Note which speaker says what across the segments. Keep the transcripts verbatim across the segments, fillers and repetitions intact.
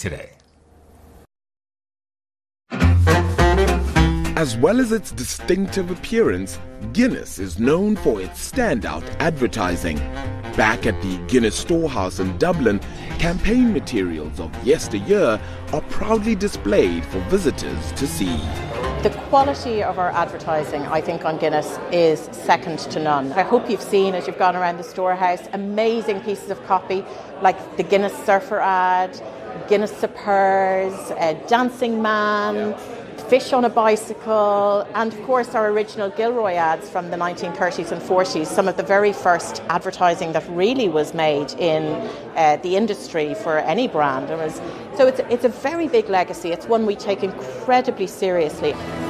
Speaker 1: today.
Speaker 2: As well as its distinctive appearance, Guinness is known for its standout advertising. Back at the Guinness Storehouse in Dublin, campaign materials of yesteryear are proudly displayed for visitors to see.
Speaker 3: The quality of our advertising, I think, on Guinness is second to none. I hope you've seen, as you've gone around the storehouse, amazing pieces of copy like the Guinness Surfer ad, Guinness Sippers, uh, Dancing Man, Fish on a Bicycle, and of course our original Gilroy ads from the nineteen thirties and forties, some of the very first advertising that really was made in uh, the industry for any brand. It was, so it's, it's a very big legacy. It's one we take incredibly seriously.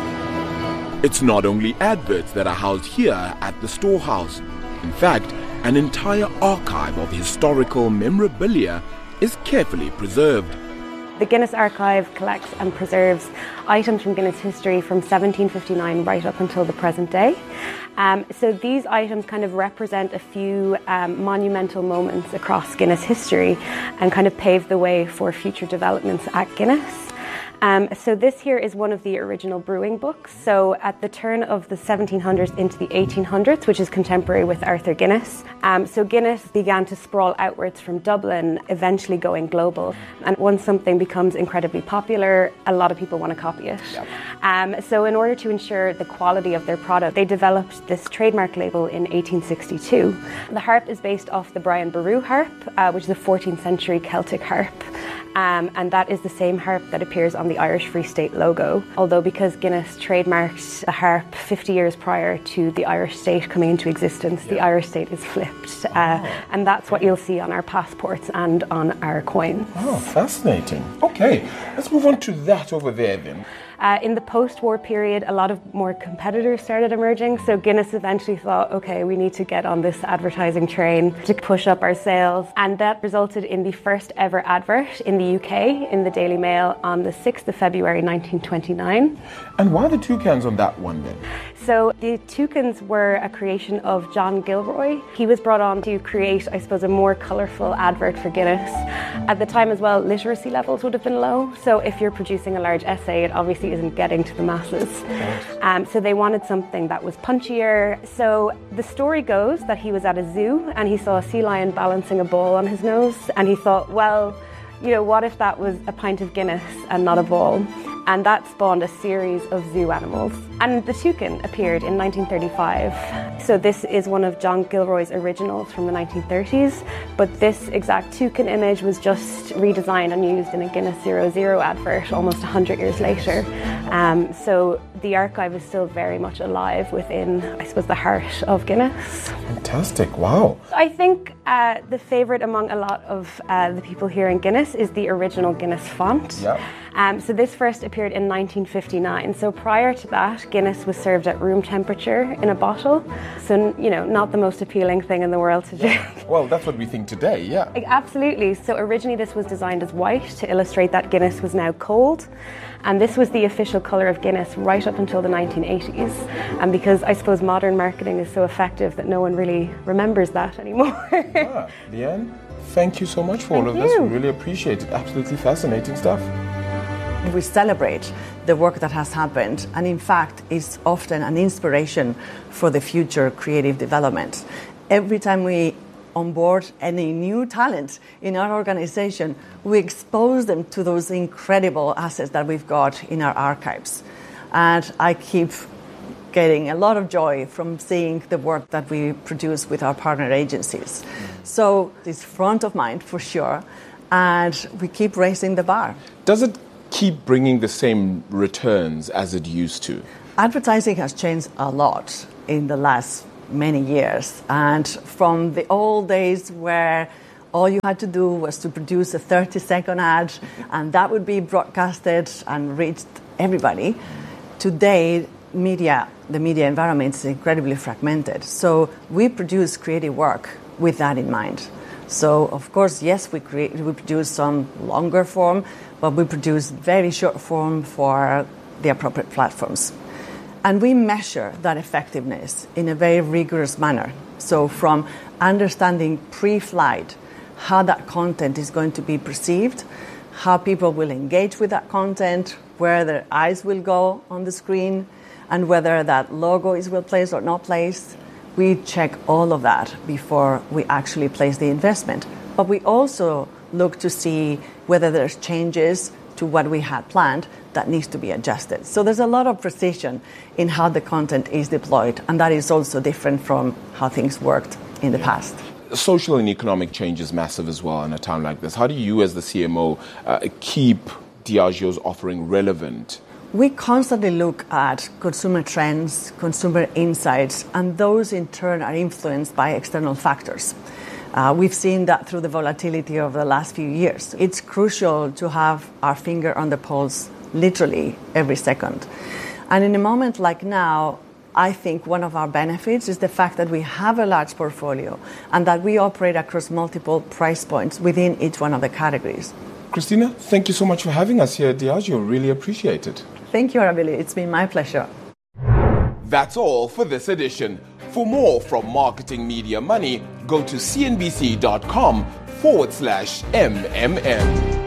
Speaker 2: It's not only adverts that are housed here at the Storehouse. In fact, an entire archive of historical memorabilia is carefully preserved.
Speaker 4: The Guinness Archive collects and preserves items from Guinness history from seventeen fifty-nine right up until the present day. Um, so these items kind of represent a few um, monumental moments across Guinness history and kind of pave the way for future developments at Guinness. Um, so this here is one of the original brewing books. So at the turn of the seventeen hundreds into the eighteen hundreds, which is contemporary with Arthur Guinness. Um, so Guinness began to sprawl outwards from Dublin, eventually going global. And once something becomes incredibly popular, a lot of people want to copy it. Yep. Um, so in order to ensure the quality of their product, they developed this trademark label in eighteen sixty-two. The harp is based off the Brian Boru harp, uh, which is a fourteenth century Celtic harp. Um, and that is the same harp that appears on the Irish Free State logo. Although because Guinness trademarked the harp fifty years prior to the Irish state coming into existence, yeah. the Irish state is flipped. Uh, oh. And that's what you'll see on our passports and on our coins.
Speaker 5: Oh, fascinating. Okay, let's move on to that over there then.
Speaker 4: Uh, in the post-war period, a lot of more competitors started emerging. So Guinness eventually thought, okay, we need to get on this advertising train to push up our sales. And that resulted in the first ever advert in the U K in the Daily Mail on the sixth of February nineteen twenty-nine.
Speaker 5: And why the toucans on that one then?
Speaker 4: So the toucans were a creation of John Gilroy. He was brought on to create, I suppose, a more colourful advert for Guinness. At the time as well, literacy levels would have been low. So if you're producing a large essay, it obviously isn't getting to the masses. Um, so they wanted something that was punchier. So the story goes that he was at a zoo and he saw a sea lion balancing a ball on his nose. And he thought, well, you know, what if that was a pint of Guinness and not a ball? And that spawned a series of zoo animals. And the toucan appeared in nineteen thirty-five. So this is one of John Gilroy's originals from the nineteen thirties, but this exact toucan image was just redesigned and used in a Guinness Zero Zero advert almost one hundred years later. Um, so the archive is still very much alive within, I suppose, the heart of Guinness.
Speaker 5: Fantastic, wow.
Speaker 4: I think uh, the favourite among a lot of uh, the people here in Guinness is the original Guinness font.
Speaker 5: Yep.
Speaker 4: Um, so this first appeared in nineteen fifty-nine. So prior to that, Guinness was served at room temperature in a bottle. So, you know, not the most appealing thing in the world to drink.
Speaker 5: Well, that's what we think today, yeah.
Speaker 4: Absolutely. So originally this was designed as white to illustrate that Guinness was now cold. And this was the official colour of Guinness right up until the nineteen eighties. And because I suppose modern marketing is so effective that no one really remembers that anymore.
Speaker 5: Ah, Leanne, thank you so much for
Speaker 4: thank
Speaker 5: all of
Speaker 4: you.
Speaker 5: this. We really appreciate it. Absolutely fascinating stuff.
Speaker 6: We celebrate the work that has happened, and in fact, it's often an inspiration for the future creative development. Every time we onboard any new talent in our organization, we expose them to those incredible assets that we've got in our archives. And I keep getting a lot of joy from seeing the work that we produce with our partner agencies. So it's front of mind for sure, and we keep raising the bar.
Speaker 5: Does it keep bringing the same returns as it used to?
Speaker 6: Advertising has changed a lot in the last many years. And from the old days where all you had to do was to produce a thirty-second ad and that would be broadcasted and reached everybody, today media, the media environment is incredibly fragmented. So we produce creative work with that in mind. So, of course, yes, we create, we produce some longer form, but we produce very short form for the appropriate platforms. And we measure that effectiveness in a very rigorous manner. So from understanding pre-flight how that content is going to be perceived, how people will engage with that content, where their eyes will go on the screen, and whether that logo is well placed or not placed. We check all of that before we actually place the investment. But we also look to see whether there's changes to what we had planned that needs to be adjusted. So there's a lot of precision in how the content is deployed, and that is also different from how things worked in the past.
Speaker 5: Social and economic change is massive as well in a time like this. How do you, as the C M O, uh, keep Diageo's offering relevant?
Speaker 6: We constantly look at consumer trends, consumer insights, and those in turn are influenced by external factors. Uh, we've seen that through the volatility of the last few years. It's crucial to have our finger on the pulse literally every second. And in a moment like now, I think one of our benefits is the fact that we have a large portfolio and that we operate across multiple price points within each one of the categories.
Speaker 5: Christina, thank you so much for having us here at Diageo. Really appreciate it.
Speaker 6: Thank you, Arabile. It's been my pleasure.
Speaker 2: That's all for this edition. For more from Marketing Media Money, go to cnbc.com forward slash MMM.